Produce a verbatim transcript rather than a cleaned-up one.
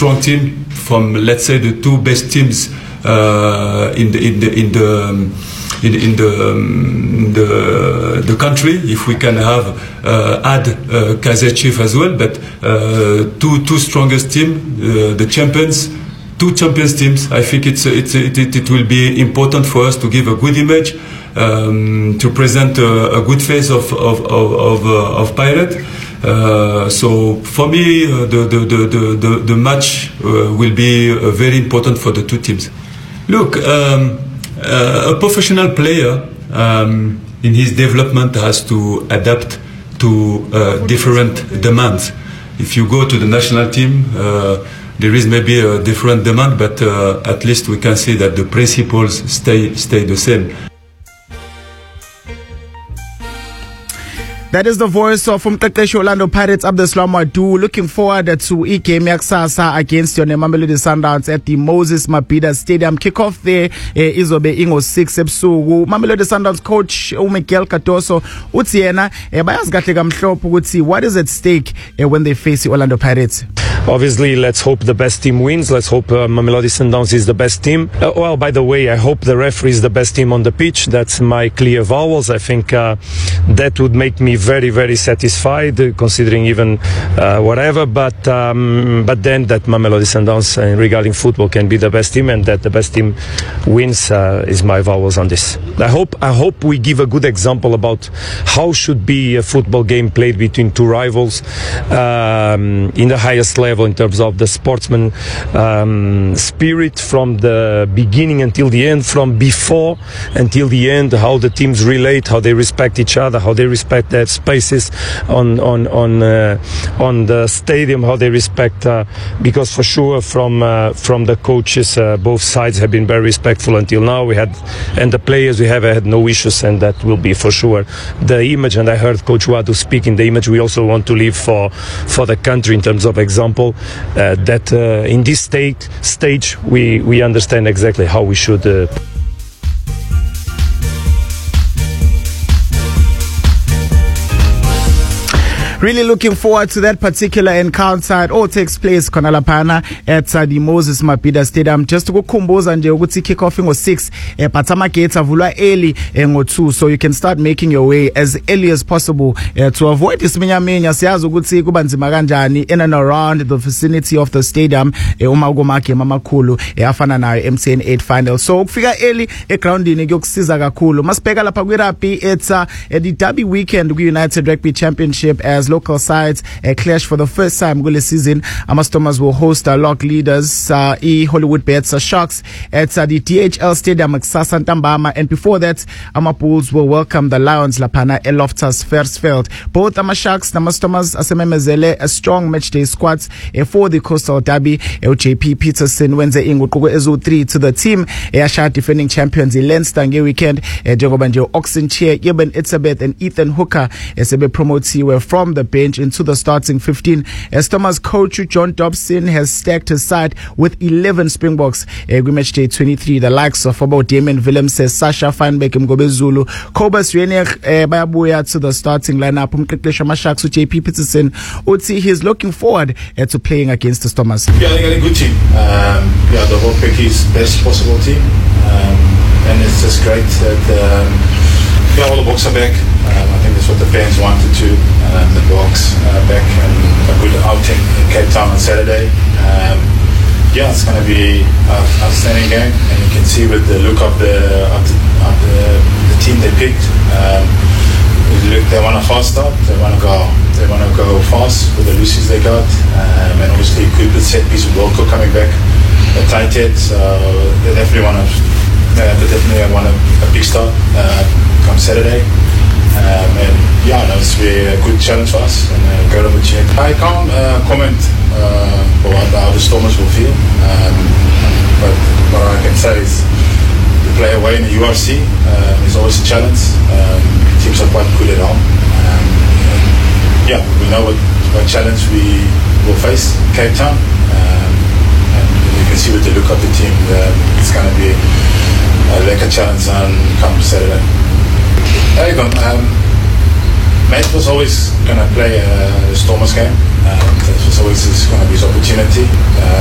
strong team from, let's say, the two best teams uh, in the in the in the um, in, in the um, the the country. If we can have uh, add uh, Kaizer Chiefs as well, but uh, two two strongest team, uh, the champions. Two champions teams. I think it's it's it, it, it will be important for us to give a good image, um, to present a, a good face of of of of, uh, of Pirate. Uh, so for me, uh, the, the, the the the match uh, will be uh, very important for the two teams. Look, um, uh, a professional player um, in his development has to adapt to uh, different demands. If you go to the national team. Uh, There is maybe a different demand, but uh, at least we can see that the principles stay stay the same. That is the voice of Umqeqeshi Orlando Pirates, Abdeslam Adu. Looking forward to a game yakusasa against your Mamelodi Sundowns at the Moses Mabhida Stadium. Kickoff there eh, izobe ingo six ebusuku. Mamelodi Sundowns coach uMiguel Cardoso uthi yena eh, bayazi kahle kamhlophe ukuthi what is at stake eh, when they face the Orlando Pirates. Obviously, let's hope the best team wins. Let's hope uh, Mamelodi Sundowns is the best team. Uh, well, by the way, I hope the referee is the best team on the pitch. That's my clear vowels. I think uh, that would make me very, very satisfied, uh, considering even uh, whatever. But um, but then that Mamelodi Sundowns, uh, regarding football, can be the best team, and that the best team wins uh, is my vowels on this. I hope I hope we give a good example about how should be a football game played between two rivals um, in the highest level. In terms of the sportsman um, spirit from the beginning until the end, from before until the end, how the teams relate, how they respect each other, how they respect their spaces on on on uh, on the stadium, how they respect. Uh, because for sure, from uh, from the coaches, uh, both sides have been very respectful until now. We had, and the players we have had no issues, and that will be for sure the image. And I heard Coach Wadu speaking the image we also want to leave for for the country in terms of example. Uh, that uh, in this state, stage we, we understand exactly how we should uh, Really looking forward to that particular encounter. It all takes place Konalapana at uh, the Moses Mabhida Stadium. Just to go kumboza nje ukuthi kick off ngo six eh, but ama-gates avulwa early eh, ngo two, so you can start making your way as early as possible eh, to avoid isiminyaminya. Siyazi ukuthi kuba nzima kanjani in and around the vicinity of the stadium eh, uma ukomake mamakhulu eh, afana nayo M T N eight final. So ukufika early egroundini kuyokusiza kakhulu. Masibheka lapha kwi-rugby, it's uh, the derby weekend kwi-United Rugby Championship as local sides uh, clash for the first time this season. Amastomers will host uh, lock leaders uh, E Hollywood Bets uh, Sharks at uh, the D H L Stadium Kusasa Ntambama, and before that Ama Bulls will welcome the Lions Lapana at Loftus Versfeld. Both Ama Sharks and Amastomers asememezele a strong matchday squads uh, for the Coastal Derby. uh, J P Peterson wenze inguquko ezo three to the team eyasha uh, defending champions iLeinster nge weekend uh, njengoba nje Oxenchair, Eben Itzebeth and Ethan Hooker esebe promotiwe from the bench into the starting fifteen. As Thomas coach John Dobson has stacked his side with eleven Springboks. Uh, we match day twenty-three, the likes of about Damien Willems, Sasha Feinbeck, Mgobe Zulu, Kobus Renier, uh, Bayabuya to the starting lineup. Umqeqeshi Sharks with J P Peterson. Uti, he's looking forward uh, to playing against the Stormers. Yeah, they got a good team. Um, yeah, the whole pick is best possible team, um, and it's just great that um, yeah, all the Boks are back. Um, I think that's what the fans wanted to. Um, the Boks uh, back and a good outing in Cape Town on Saturday. Um, yeah, it's going to be an outstanding game, and you can see with the look of the of the, of the, the team they picked. Um, look, they want a fast start. They want to go. They want to go fast with the loosies they got, um, and obviously good with set piece with Wilco coming back. The tight head, so they definitely want to. They definitely want a, a big start uh, come Saturday. Um, and yeah, no, it's really a good challenge for us and a great opportunity. I can't uh, comment uh, about how the Stormers will feel, um, but what I can say is to play away in the U R C um, is always a challenge. Um, teams are quite good at home. Um, yeah, we know what, what challenge we will face in Cape Town, um, and you can see with the look of the team that it's going to be a like a challenge on come Saturday. There you go. Um, Matt was always going to play a Stormers game. Um, that was always going to be his opportunity. Uh,